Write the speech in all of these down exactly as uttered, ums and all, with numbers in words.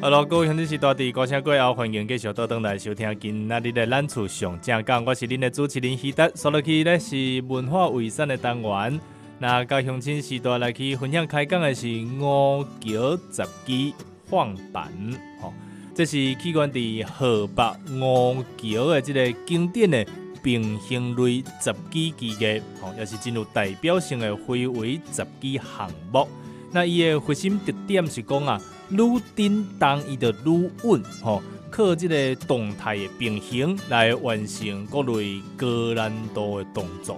Hello， 各位兄弟是大地歌声过后，欢迎继续倒转来收听今仔日的咱厝上正讲，我是恁的主持人希德，所落去呢是文化卫生的单元。那甲乡亲时代来去分享开讲的是五桥十基放板，吼，这是起源伫河北五桥的这个经典的平行类十基技艺，吼，也是真有代表性的非遗十基项目。那伊的核心特点是讲啊。愈振动伊就愈稳，吼，靠即个动态的平衡来完成各类高难度的动作。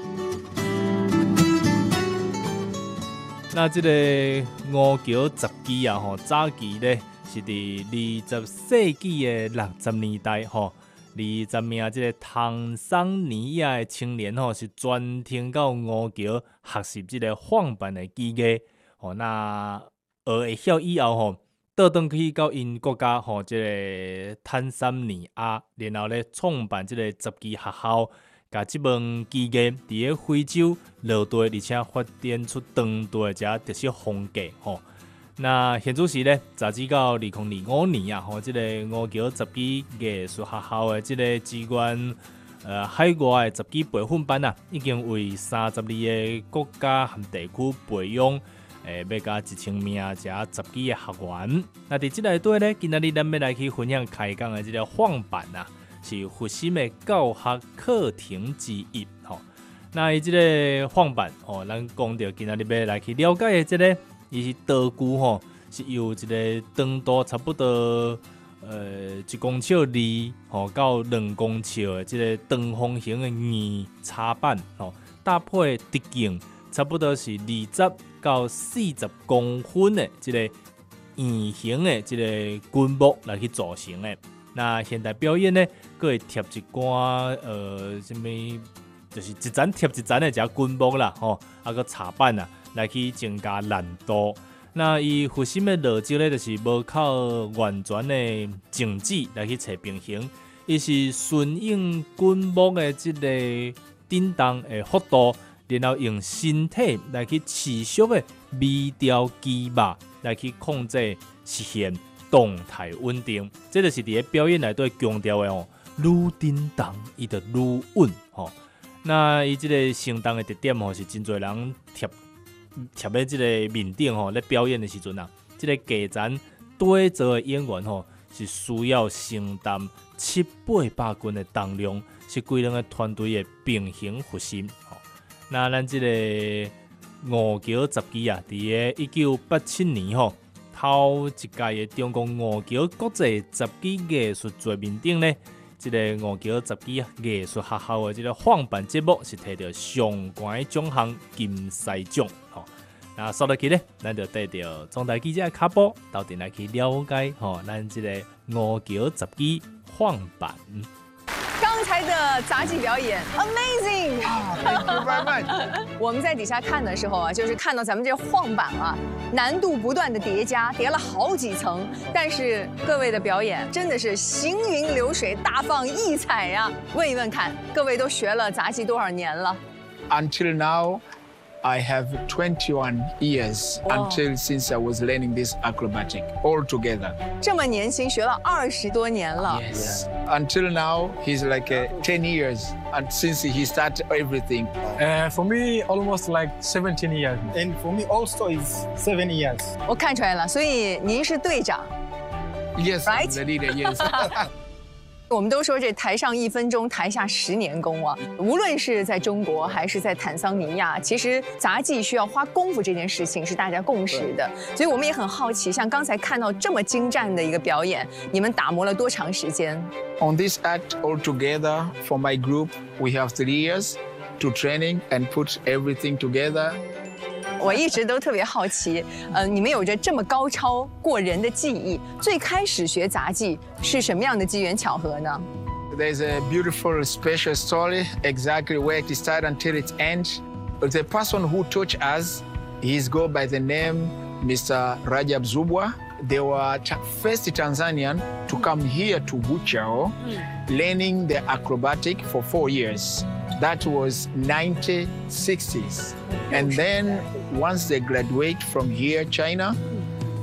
那即个五桥十基啊，吼，早期咧是伫二十世纪的六十年代，吼，二十名即个坦桑尼亚的青年吼，是专程到五桥学习即个放板的技艺，吼，那。学会晓以后吼，倒转去到因国家吼，即、这个坦桑尼亚，然后咧创办即个十基学校，甲即门技艺伫咧非洲落地，而且发展出当地遮特色风格吼。那现主时咧，截至到二零二五年啊，吼，即、这个五桥十基艺术学校的即个资源，呃，海外的十基培训班啊，已经为三十二个国家和地区培养。诶，要加一千名遮十基的学员。那伫即内底咧，今仔日咱要来去分享开讲的即个放板啊，是核心的教学课程之一吼。那伊即个放板吼，咱讲到今仔日要来去了解的即、这个，伊是道具吼，是由一个长度差不多呃一公尺二吼到两公尺的即个长方形的圆插板吼，搭配直径差不多是二十。到四十公分的这个圆形的这个滚木来去组成的。那现代表演呢，佫会贴一寡呃什么，就是一层贴一层的这滚木啦，吼，啊个插板啊，来去增加难度。那伊核心的逻辑呢，就是无靠完全的静止来去找平衡，伊是顺应滚木的这个振动的幅度。然后用身体来去持续的微调肌肉来去控制实现动态稳定，这就是伫咧表演内底强调的哦，愈振动伊就愈稳吼。那伊即个相当的特点吼，是真侪人贴贴在即个面顶吼，咧表演的时阵啊，即、这个基层对做的演员吼，是需要承担七八百斤的重量，是规人个团队的平衡核心吼。那咱即个五桥十基啊，伫个一九八七年吼，头一届的中国五桥国际十基艺术节面顶呢，即、这个五桥十基艺术学校的即个放板节目是摕到上悬的奖项金狮奖吼。那说落去呢，咱就带着中台记者的脚步，到底来去了解吼，咱即个五桥十基放板。 刚才的杂技表演 ，amazing！ Thank you very much。 我们在底下看的时候啊，就是看到咱们这晃板啊，难度不断的叠加，叠了好几层。但是各位的表演真的是行云流水，大放异彩呀、啊！问一问看，各位都学了杂技多少年了 ？Until now, I have twenty-one years wow. until since I was learning this acrobatic all together. 这么年轻，学了二十多年了。 Yes. Until now, he's like uh, ten years, and since he started everything. Uh, for me, almost like seventeen years. And for me also is seven years. 我看出来了，所以您是队长。 Yes, right? the leader. Yes. 我们都说这台上一分钟，台下十年功啊！无论是在中国还是在坦桑尼亚，其实杂技需要花功夫这件事情是大家共识的。所以我们也很好奇，像刚才看到这么精湛的一个表演，你们打磨了多长时间 ？On this act altogether, for my group, we have three years to training and put everything together. 我一直都特别好奇，呃，你们有着这么高超过人的技艺，最开始学杂技是什么样的机缘巧合呢 ？There's a beautiful, special story exactly where it started until it ends. The person who taught us, he's go by the name Mister Rajab Zubwa. They were first Tanzanian to come here to Buchao, learning the acrobatic for four years. That was nineteen sixties. And then once they graduate from here, China,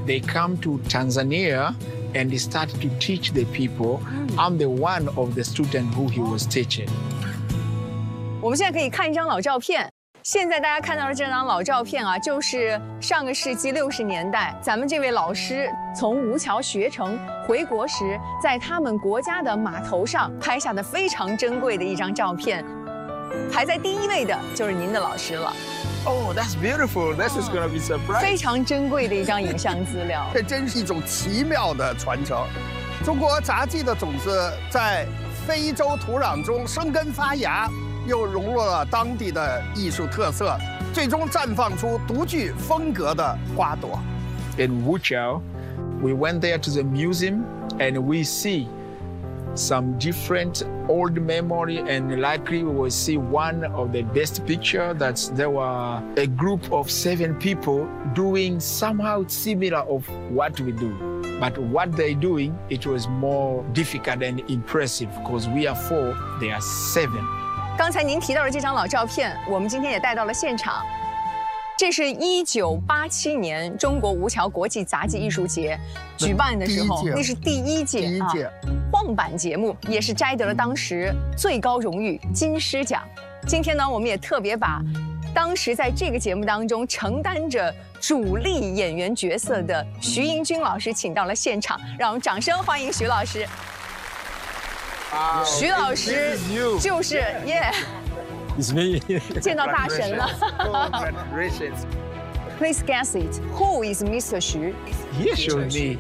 they come to Tanzania and they start to teach the people. I'm the one of the student who he was teaching. 我们现在可以看一张老照片。现在大家看到的这张老照片啊，就是上个世纪六十年代，咱们这位老师从吴桥学成回国时，在他们国家的码头上拍下的非常珍贵的一张照片。排在第一位的就是您的老师了。 Oh, that's beautiful. This is going to be surprise. 非常珍贵的一张影像资料。 这真是一种奇妙的传承。中国杂技的种子在非洲土壤中生根发芽。 又融入了当地的艺术特色，最终绽放出独具风格的花朵。 In Wuchao, we went there to the museum and we see some different old memory, and likely we will see one of the best picture that there were a group of seven people doing somehow similar of what we do. But what they're doing, it was more difficult and impressive because we are four, they are seven. 刚才您提到的这张老照片，我们今天也带到了现场。这是一九八七年中国吴桥国际杂技艺术节举办的时候，那是第一届。 第一届晃板节目也是摘得了当时最高荣誉金狮奖。今天呢，我们也特别把当时在这个节目当中承担着主力演员角色的徐英军老师请到了现场，让我们掌声欢迎徐老师。 徐老师就是耶 It's me. 见到大神了。 Congratulations. Please guess it. Who is Mister Xu? He showed me.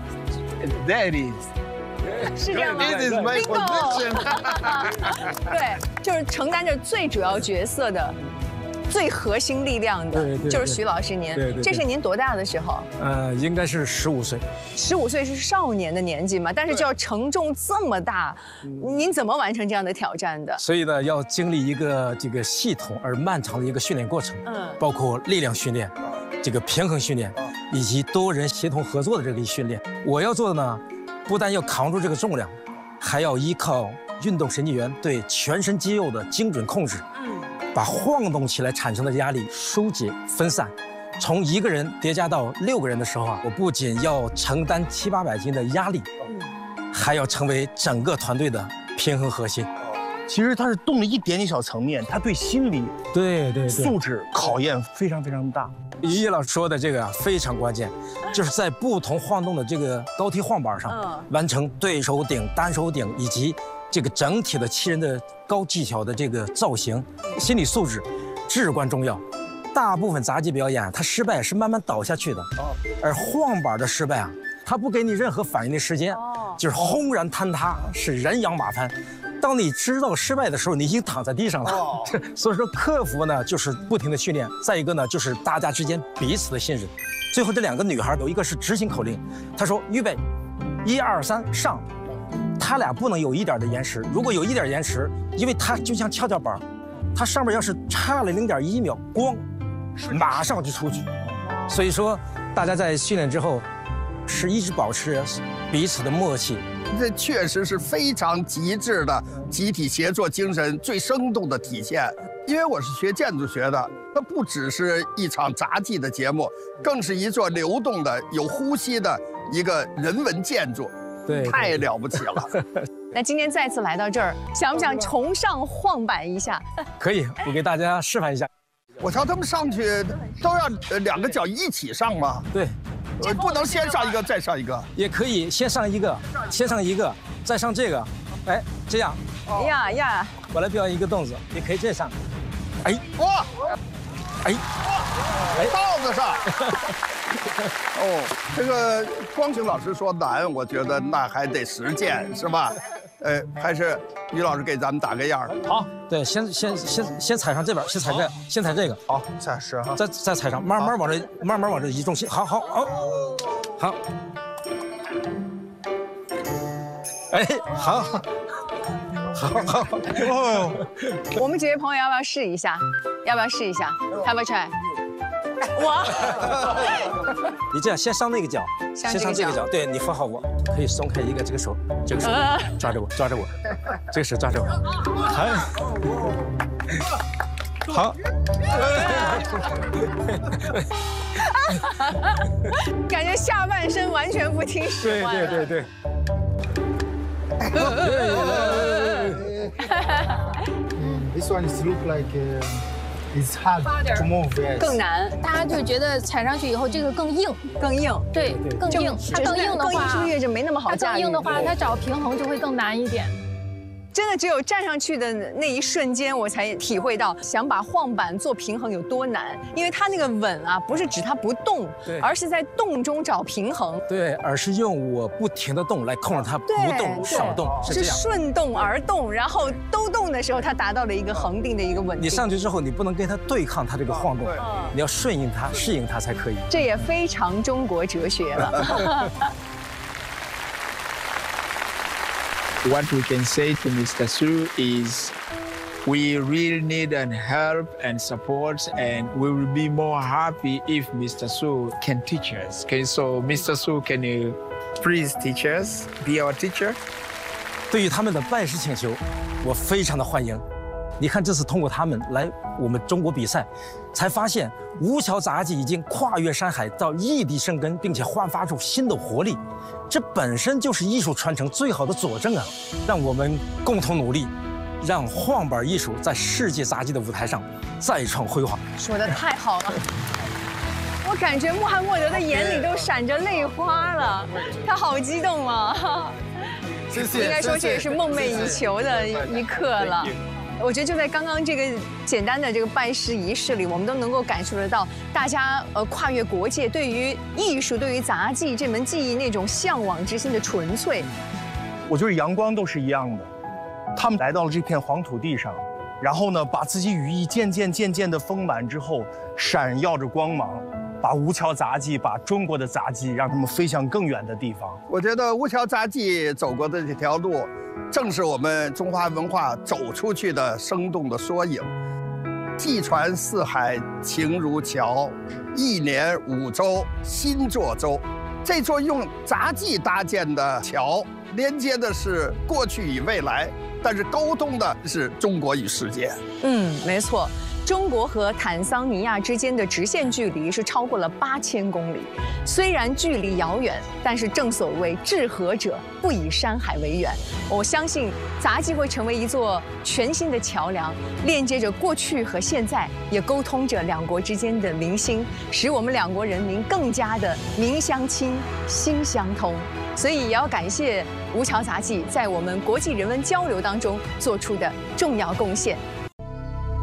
That is. 是这样吗 This is my position. 对，就是承担着最主要角色的。 最核心力量的就是徐老师您，这是您多大的时候？ 呃，应该是十五岁。 十五岁是少年的年纪嘛，但是就要承重这么大，您怎么完成这样的挑战的？ 所以呢，要经历一个这个系统而漫长的一个训练过程，嗯，包括力量训练、这个平衡训练，以及多人协同合作的这个训练。我要做的呢，不但要扛住这个重量，还要依靠运动神经元对全身肌肉的精准控制。 把晃动起来产生的压力疏解分散，从一个人叠加到六个人的时候啊，我不仅要承担七八百斤的压力，还要成为整个团队的平衡核心。 其实它是动了一点点小层面，它对心理对对素质考验非常非常大。 于毅老师说的这个非常关键，就是在不同晃动的这个高梯晃板上，完成对手顶、单手顶以及。 这个整体的七人的高技巧的这个造型，心理素质至关重要。大部分杂技表演，它失败是慢慢倒下去的，而晃板的失败啊，它不给你任何反应的时间，就是轰然坍塌，是人仰马翻。当你知道失败的时候，你已经躺在地上了。所以说，克服呢就是不停的训练，再一个呢就是大家之间彼此的信任。最后这两个女孩有一个是执行口令，她说预备，一二三上。 他俩不能有一点的延迟，如果有一点延迟，因为它就像跷跷板，它上面要是差了零点一秒，咣，马上就出去。所以说，大家在训练之后，是一直保持彼此的默契。 这确实是非常极致的集体协作精神最生动的体现。因为我是学建筑学的，它不只是一场杂技的节目，更是一座流动的、有呼吸的一个人文建筑。 对， 太了不起了。 那今天再次来到这儿，想不想重上晃板一下？ 可以，我给大家示范一下。 我瞧他们上去都要呃两个脚一起上吗？ 对， 呃不能先上一个再上一个。 也可以先上一个，先上一个，再上这个。哎，这样。 哎呀呀！ 我来表演一个动作，也可以这样上。哎， 哇！ 哎， 哎，道子上。哦，这个光晴老师说难，我觉得那还得实践，是吧？呃，还是于老师给咱们打个样。 好，对，先先先先踩上这边，先踩这，先踩这个。 好，再试哈， 再再踩上，慢慢往这，慢慢往这移重心。好好好，好。哎，好，好好。哦， 我们几位朋友要不要试一下？要不要试一下 ？Have a try。 我， 你这样先上那个脚，先上这个脚，对你放好我，可以松开一个这个手，这个手抓着我，抓着我，这个手抓着我，好，好， 感觉下半身完全不听使唤了。 对对对对。 This one is look like uh, it's hard to move. Yes. 更难， 大家就觉得踩上去以后这个更硬， 更硬， 对，更硬。它更硬的更硬是不话是，越就没那么好它驾驭？ 更硬的话，它找平衡就会更难一点。 真的只有站上去的那一瞬间，我才体会到想把晃板做平衡有多难。因为它那个稳啊，不是指它不动，而是在动中找平衡。 对，而是用我不停的动来控制它不动、少动，是这是样。 顺动而动，然后都动的时候，它达到了一个恒定的一个稳定。 你上去之后，你不能跟它对抗它这个晃动，你要顺应它、适应它才可以。 这也非常中国哲学了。 What we can say to Mister Su is we really need an help and support, and we will be more happy if Mister Su can teach us. Okay, so Mister Su, can you please teach us, be our teacher? 对于他们的拜师请求，我非常的欢迎。你看，这次通过他们来我们中国比赛，才发现吴桥杂技已经跨越山海到异地生根，并且焕发出新的活力。这本身就是艺术传承最好的佐证啊！让我们共同努力，让晃板艺术在世界杂技的舞台上再创辉煌。 说得太好了。我感觉穆罕默德的眼里都闪着泪花了，他好激动啊！ 谢谢。 应该说这也是梦寐以求的一刻了。我觉得就在刚刚这个简单的这个拜师仪式里，我们都能够感受得到大家呃跨越国界，对于艺术、对于杂技这门技艺那种向往之心的纯粹。 我觉得阳光都是一样的，他们来到了这片黄土地上，然后呢，把自己羽翼渐渐渐渐的丰满之后，闪耀着光芒，把吴桥杂技、把中国的杂技让他们飞向更远的地方。 我觉得吴桥杂技走过的这条路，正是我们中华文化走出去的生动的缩影。技传四海情如桥，一年五洲新作舟。这座用杂技搭建的桥，连接的是过去与未来，但是沟通的是中国与世界。 嗯，没错。中国和坦桑尼亚之间的直线距离是超过了八千公里，虽然距离遥远，但是正所谓志合者不以山海为远。我相信杂技会成为一座全新的桥梁，链接着过去和现在，也沟通着两国之间的民心，使我们两国人民更加的民相亲、心相通。所以也要感谢吴桥杂技在我们国际人文交流当中做出的重要贡献。